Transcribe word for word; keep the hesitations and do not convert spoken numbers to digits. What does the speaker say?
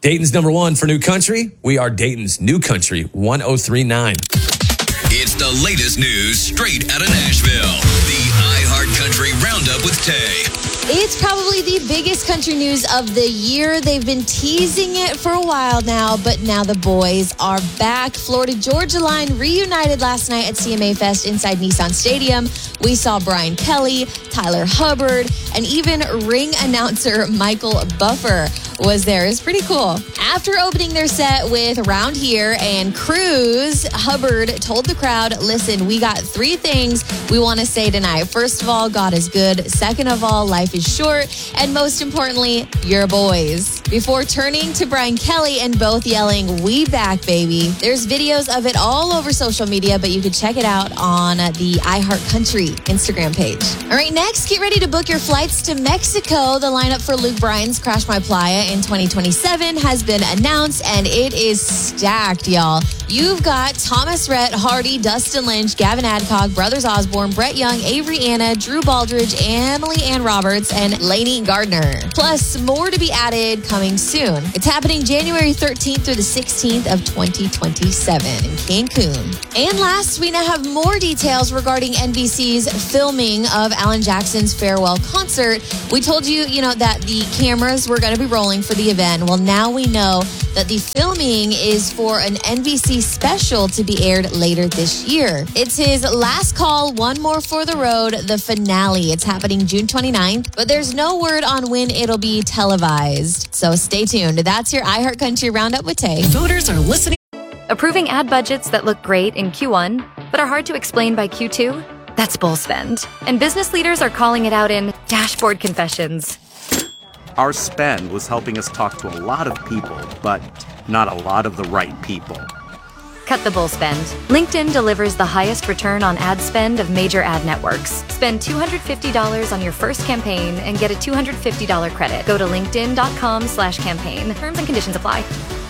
Dayton's number one for New Country. We are Dayton's New Country one oh three point nine. It's the latest news straight out of Nashville. The iHeart Country Roundup with Tay. It's probably the biggest country news of the year. They've been teasing it for a while now, but now the boys are back. Florida-Georgia line reunited last night at C M A Fest inside Nissan Stadium. We saw Brian Kelly, Tyler Hubbard, and even ring announcer Michael Buffer was there. It's pretty cool. After opening their set with Round Here and Cruise, Hubbard told the crowd, listen, we got three things we want to say tonight. First of all, God is good. Second of all, life is short. And most importantly, you're boys. Before turning to Brian Kelly and both yelling, we back, baby. There's videos of it all over social media, but you can check it out on the iHeart Country Instagram page. All right, next, get ready to book your flights to Mexico. The lineup for Luke Bryan's Crash My Playa in twenty twenty-seven has been announced, and it is stacked, y'all. You've got Thomas Rhett, Hardy, Dustin Lynch, Gavin Adcock, Brothers Osborne, Brett Young, Avery Anna, Drew Baldridge, Emily Ann Roberts, and Lainey Gardner. Plus, more to be added coming soon. It's happening January thirteenth through the sixteenth of twenty twenty-seven in Cancun. And last, we now have more details regarding N B C's filming of Alan Jackson's farewell concert. We told you, you know, that the cameras were going to be rolling for the event. Well, now we know that the filming is for an N B C special to be aired later this year. It's his last call, One More for the Road, the finale. It's happening June twenty-ninth, but there's no word on when it'll be televised. So stay tuned. That's your iHeart Country Roundup with Tay. Voters are listening. Approving ad budgets that look great in Q one, but are hard to explain by Q two? That's bull spend. And business leaders are calling it out in dashboard confessions. Our spend was helping us talk to a lot of people, but not a lot of the right people. Cut the bull spend. LinkedIn delivers the highest return on ad spend of major ad networks. Spend two hundred fifty dollars on your first campaign and get a two hundred fifty dollars credit. Go to linkedin.com slash campaign. Terms and conditions apply.